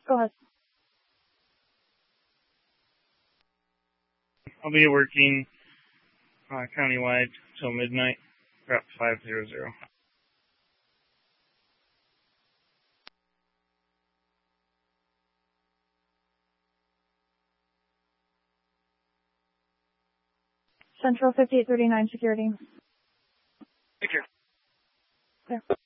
Go ahead. I'll be working countywide till midnight. Route 500. Central 5839 security. Take care. There.